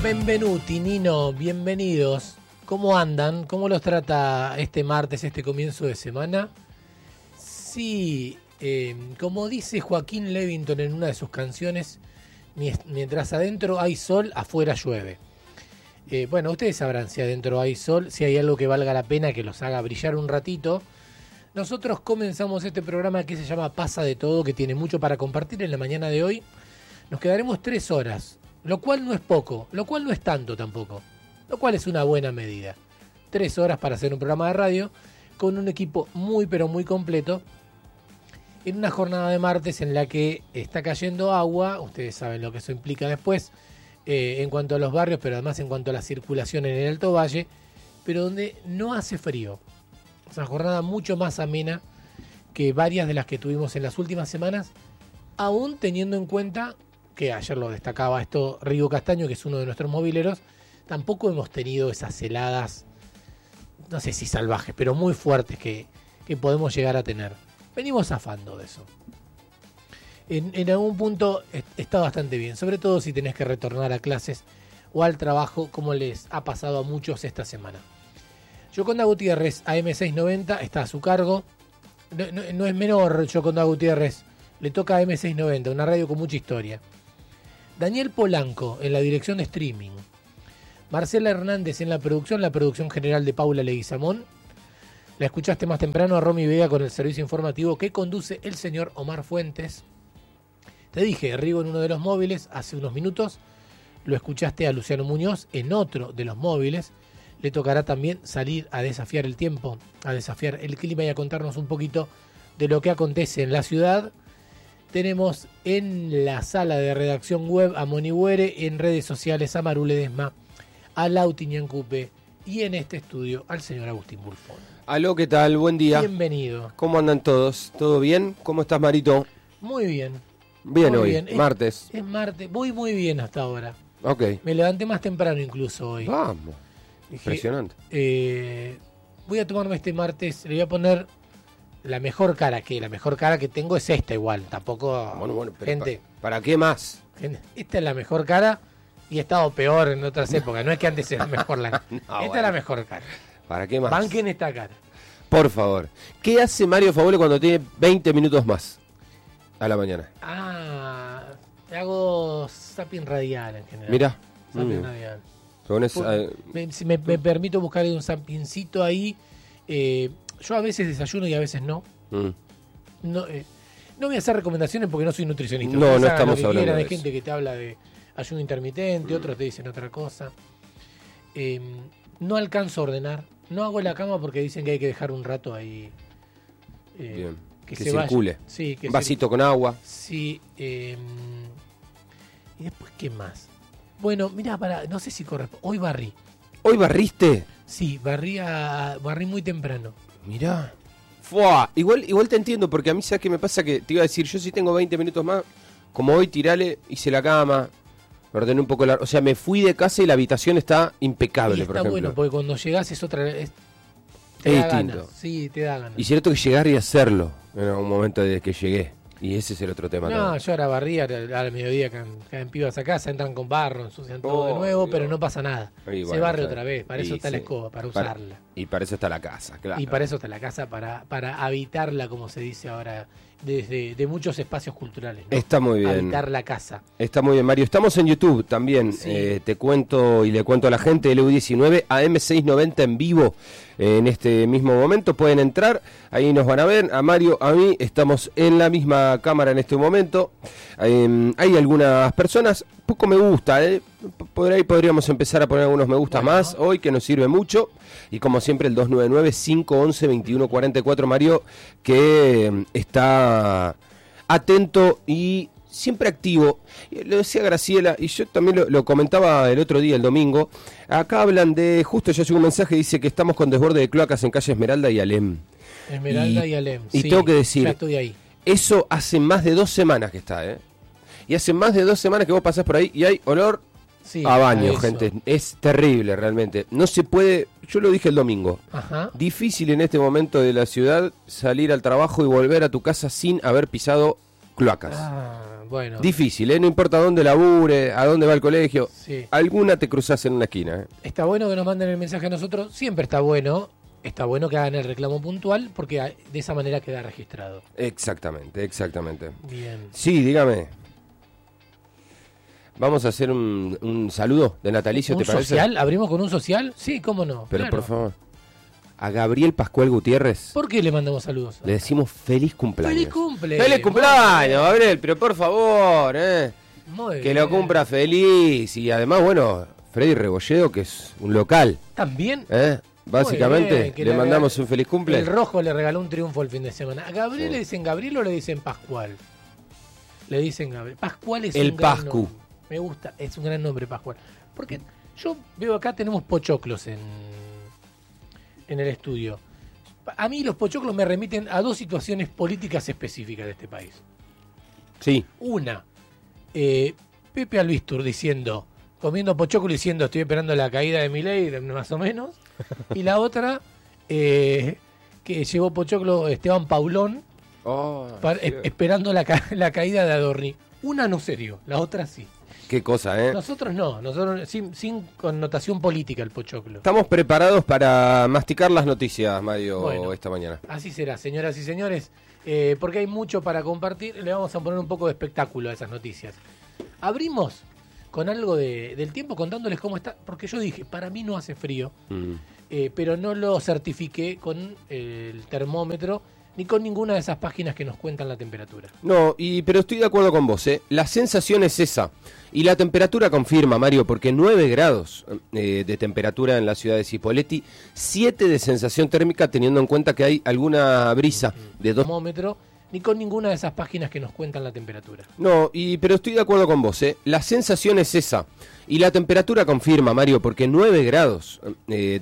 Benvenuti, Nino, bienvenidos. ¿Cómo andan? ¿Cómo los trata este martes, este comienzo de semana? Sí, como dice Joaquín Levington en una de sus canciones, mientras adentro hay sol, afuera llueve. Bueno, ustedes sabrán si adentro hay sol, si hay algo que valga la pena que los haga brillar un ratito. Nosotros comenzamos este programa que se llama Pasa de Todo, que tiene mucho para compartir en la mañana de hoy. Nos quedaremos 3 horas. Lo cual no es poco, lo cual no es tanto tampoco, lo cual es una buena medida. 3 horas para hacer un programa de radio con un equipo muy pero muy completo en una jornada de martes en la que está cayendo agua. Ustedes saben lo que eso implica después en cuanto a los barrios, pero además en cuanto a la circulación en el Alto Valle, pero donde no hace frío. Es una jornada mucho más amena que varias de las que tuvimos en las últimas semanas, aún teniendo en cuenta que ayer lo destacaba esto Rigo Castaño, que es uno de nuestros mobileros. Tampoco hemos tenido esas heladas, no sé si salvajes, pero muy fuertes que podemos llegar a tener. Venimos zafando de eso. En algún punto está bastante bien, sobre todo si tenés que retornar a clases o al trabajo, como les ha pasado a muchos esta semana. Yoconda Gutiérrez, AM690, está a su cargo. No es menor Yoconda Gutiérrez, le toca a AM690, una radio con mucha historia. Daniel Polanco en la dirección de streaming. Marcela Hernández en la producción general de Paula Leguizamón. La escuchaste más temprano a Romy Vega con el servicio informativo que conduce el señor Omar Fuentes. Te dije, Rigo en uno de los móviles hace unos minutos. Lo escuchaste a Luciano Muñoz en otro de los móviles. Le tocará también salir a desafiar el tiempo, a desafiar el clima y a contarnos un poquito de lo que acontece en la ciudad. Tenemos en la sala de redacción web a Moni Güere, en redes sociales a Maru Ledesma, a Lauti Ñancupe y en este estudio al señor Agustín Bulfón. Aló, ¿qué tal? Buen día. Bienvenido. ¿Cómo andan todos? ¿Todo bien? ¿Cómo estás, Marito? Muy bien. Bien muy hoy, bien. Martes. Es martes, voy muy bien hasta ahora. Ok. Me levanté más temprano incluso hoy. Vamos. Dije, impresionante. Voy a tomarme este martes, le voy a poner la mejor cara que tengo es esta igual, tampoco. Bueno, pero gente, ¿para qué más? gente, esta es la mejor cara y he estado peor en otras épocas, no es que antes era mejor la cara. No, Esta bueno. es la mejor cara. ¿Para qué más? Banquen esta cara. Por favor. ¿Qué hace Mario Favole cuando tiene 20 minutos más a la mañana? Hago zapping radial en general. Mirá. Zapping radial. Si me permito buscar un zappingcito ahí. Yo a veces desayuno y a veces no. No voy a hacer recomendaciones porque no soy nutricionista. No estamos hablando de Hay eso. gente que te habla de ayuno intermitente, otros te dicen otra cosa. No alcanzo a ordenar. No hago la cama porque dicen que hay que dejar un rato ahí. Bien. Que se circule. vaya. Sí, que un vasito con agua. Sí. Y después, ¿qué más? Bueno, mira, no sé si corresponde. Hoy barrí. ¿Hoy barriste? Sí, barrí muy temprano. Mirá. Fua. Igual te entiendo, porque a mí, ¿sabes qué me pasa? Que te iba a decir, yo si tengo 20 minutos más, como hoy, tirale, hice la cama, ordené un poco o sea, me fui de casa y la habitación está impecable, Y está por ejemplo. bueno, porque cuando llegás es otra... Es te da distinto. ganas. Sí, te da ganas. Y cierto que llegar y hacerlo en algún momento desde que llegué. Y ese es el otro tema. No, también. yo ahora barrí al mediodía, caen pibas a casa, entran con barro, ensucian todo de nuevo, Dios. pero no pasa nada. Y Se bueno, barre claro. otra vez, para eso Y está la sí. escoba, para usarla. Y para eso está la casa, claro. Y para eso está la casa, para habitarla, como se dice ahora, de muchos espacios culturales, ¿no? Está muy bien. Habitar la casa. Está muy bien, Mario. Estamos en YouTube también. Sí. Te cuento y le cuento a la gente, LU19 AM690 en vivo en este mismo momento. Pueden entrar, ahí nos van a ver. A Mario, a mí, estamos en la misma cámara en este momento. Hay algunas personas, poco me gusta, por ahí podríamos empezar a poner algunos me gusta más hoy, que nos sirve mucho. Y como siempre, el 299-511-2144, Mario, que está atento y siempre activo. Lo decía Graciela, y yo también lo comentaba el otro día, el domingo. Acá hablan de, justo ya llegó un mensaje, dice que estamos con desborde de cloacas en calle Esmeralda y Alem. Esmeralda y Alem. Y sí, tengo que decir, ya estoy ahí. Eso hace más de 2 semanas que está, Y hace más de 2 semanas que vos pasás por ahí y hay olor Sí, a baño, eso. gente. Es terrible realmente. No se puede, yo lo dije el domingo, Ajá. difícil en este momento de la ciudad salir al trabajo y volver a tu casa sin haber pisado cloacas. Bueno. Difícil, no importa dónde labure, a dónde va el colegio, Sí. alguna te cruzas en una esquina. Está bueno que nos manden el mensaje a nosotros, siempre está bueno que hagan el reclamo puntual, porque de esa manera queda registrado. Exactamente. Bien. Sí, dígame. Vamos a hacer un saludo de natalicio, ¿te parece? ¿Social? ¿Abrimos con un social? Sí, cómo no. Pero claro. por favor, a Gabriel Pascual Gutiérrez ¿Por qué le mandamos saludos? le decimos feliz cumpleaños. ¡Feliz cumple! ¡Feliz cumpleaños, Gabriel! Pero por favor, Muy que bien. lo cumpla feliz. Y además, bueno, Freddy Rebolledo, que es un local, ¿También? básicamente, bien, que le le mandamos un feliz cumple. El Rojo le regaló un triunfo el fin de semana. ¿A Gabriel Sí. le dicen Gabriel o le dicen Pascual? Le dicen Gabriel. Pascual es El un gran Pascu. nombre. Me gusta, es un gran nombre Pascual. Porque yo veo acá tenemos pochoclos en el estudio. A mí los pochoclos me remiten a dos situaciones políticas específicas de este país. Sí, Una, Pepe Albistur diciendo, comiendo pochoclo diciendo estoy esperando la caída de Milei, más o menos. Y la otra, que llevó pochoclo Esteban Paulón esperando la caída de Adorni. Una no serio, la otra sí. qué cosa, Nosotros no, nosotros sin connotación política el pochoclo. Estamos preparados para masticar las noticias, Mario, Bueno. esta mañana. Así será, señoras y señores, porque hay mucho para compartir, le vamos a poner un poco de espectáculo a esas noticias. Abrimos con algo del tiempo contándoles cómo está, porque yo dije, para mí no hace frío, pero no lo certifiqué con el termómetro ni con ninguna de esas páginas que nos cuentan la temperatura. No, pero estoy de acuerdo con vos, La sensación es esa. Y la temperatura confirma, Mario, porque 9 grados de temperatura en la ciudad de Cipolletti, 7 de sensación térmica, teniendo en cuenta que hay alguna brisa de 2. Termómetro, ni con ninguna de esas páginas que nos cuentan la temperatura. No, pero estoy de acuerdo con vos, La sensación es esa. Y la temperatura confirma, Mario, porque 9 grados